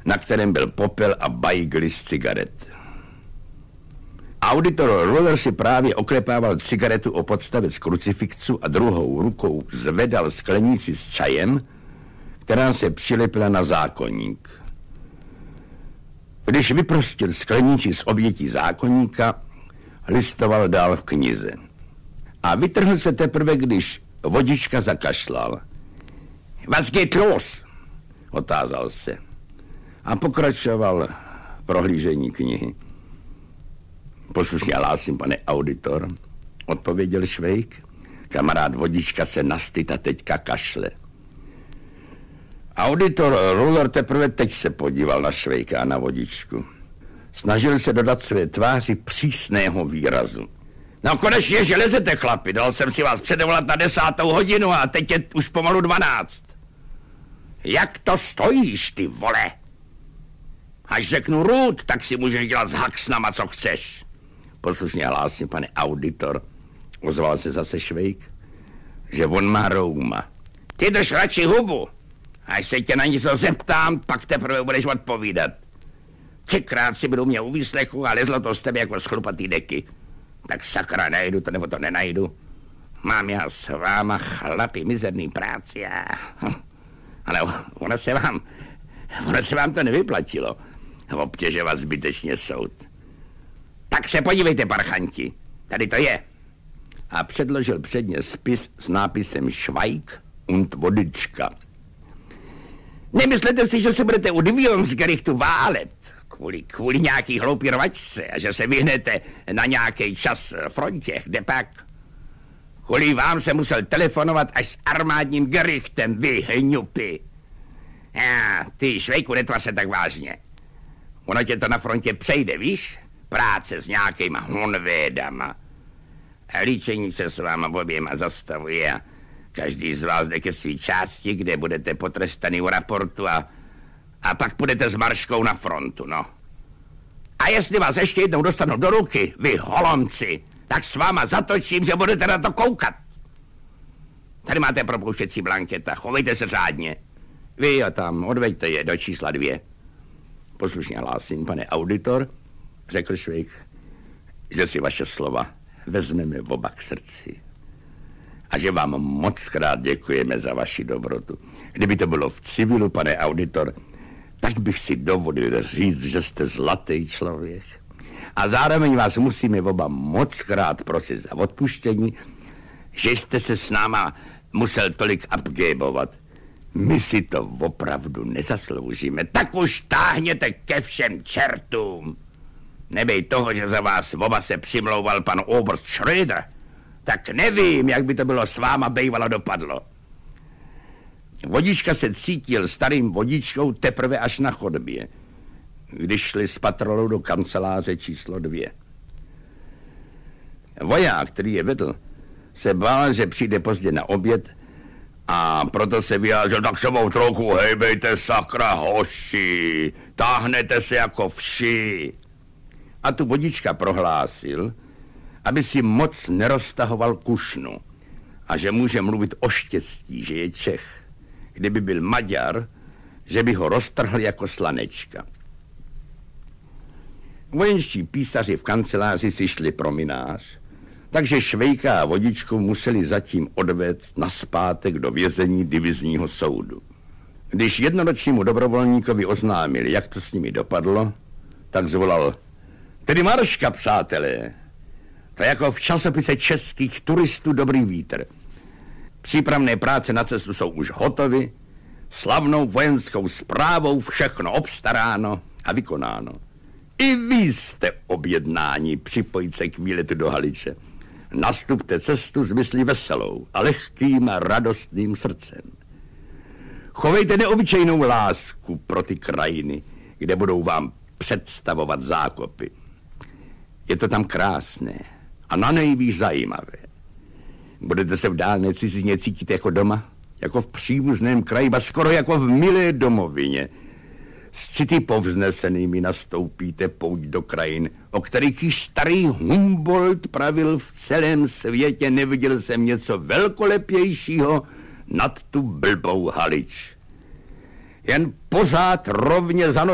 na kterém byl popel a bajgly z cigaret. Auditor Ruller si právě oklepával cigaretu o podstavec krucifixu a druhou rukou zvedal sklenici s čajem, která se přilepila na zákoník. Když vyprostil sklenici z obětí zákoníka, listoval dál v knize. A vytrhl se teprve, když vodička zakašlal. Was geht los? Otázal se. A pokračoval prohlížení knihy. Poslušně hlásím, pane auditor, odpověděl Švejk. Kamarád vodička se nastyt a teďka kašle. Auditor Ruller teprve teď se podíval na Švejka a na vodičku. Snažil se dodat své tváři přísného výrazu. No konečně, že lezete, chlapi, dal jsem si vás předvolat na 10. hodinu a teď je už pomalu 12. Jak to stojíš, ty vole? Až řeknu růd, tak si můžeš dělat s haksnama, co chceš. Poslušně hlásím, pane auditor, ozval se zase Švejk, že on má rouma. Ty drž radši hubu. Až se tě na něco zeptám, pak teprve budeš odpovídat. 3krát si budou mě u výslechu a lezlo to z tebe jako z chlupatý deky. Tak sakra, najdu to nebo to nenajdu. Mám já s váma, chlapi, mizerný práci a... Ale ono se vám to nevyplatilo. Obtěžovat zbytečně soud. Tak se podívejte, parchanti. Tady to je. A předložil předně spis s nápisem Schweig und vodička. Nemyslete si, že se budete u Divionsgerichtu válet kvůli nějaký hloupý rvačce a že se vyhnete na nějaký čas frontě, kde pak? Kvůli vám se musel telefonovat až s armádním gerichtem, vy hňupy. Ty, Švejku, netva se tak vážně. Ono tě to na frontě přejde, víš? Práce s nějakýma honvédama. A líčení se s váma oběma zastavuje a každý z vás jde ke svý části, kde budete potrestaný u raportu a pak půjdete s marškou na frontu, no. A jestli vás ještě jednou dostanu do ruky, vy holomci, tak s váma zatočím, že budete na to koukat. Tady máte propouštěcí blanketa, chovejte se řádně. Vy a tam, odveďte je do čísla 2. Poslušně hlásím, pane auditor, řekl Švejk, že si vaše slova vezmeme oba k srdci. A že vám moc krát děkujeme za vaši dobrotu. Kdyby to bylo v civilu, pane auditor, tak bych si dovolil říct, že jste zlatý člověk. A zároveň vás musíme oba moc krát prosit za odpuštění, že jste se s náma musel tolik upgabovat. My si to opravdu nezasloužíme. Tak už táhněte ke všem čertům. Nebej toho, že za vás oba se přimlouval pan Oberst Schröder, tak nevím, jak by to bylo s váma bejvalo dopadlo. Vodička se cítil starým vodičkou teprve až na chodbě, když šli s patrolou do kanceláře číslo 2. Voják, který je vedl, se bál, že přijde pozdě na oběd a proto se vyjádřil, tak se mou trochu hejbejte, sakra hoši, táhnete se jako vši. A tu vodička prohlásil, aby si moc neroztahoval kušnu a že může mluvit o štěstí, že je Čech. Kdyby byl Maďar, že by ho roztrhl jako slanečka. Vojenští písaři v kanceláři si šli prominář, takže Švejka a vodičku museli zatím odvést nazpátek do vězení divizního soudu. Když jednoročnímu dobrovolníkovi oznámili, jak to s nimi dopadlo, tak zvolal: tedy marška, přátelé. To je jako v časopise českých turistů Dobrý vítr. Přípravné práce na cestu jsou už hotovy, slavnou vojenskou správou všechno obstaráno a vykonáno. I vy jste objednáni připojit se k výletu do Haliče. Nastupte cestu s myslí veselou a lehkým a radostným srdcem. Chovejte neobyčejnou lásku pro ty krajiny, kde budou vám představovat zákopy. Je to tam krásné a na nejvíc zajímavé. Budete se v dálné cizině cítit jako doma, jako v příbuzném kraji, a skoro jako v milé domovině. S city povznesenými nastoupíte pouť do krajin, o kterých již starý Humboldt pravil: v celém světě neviděl jsem něco velkolepějšího nad tu blbou Halič. Jen pořád rovně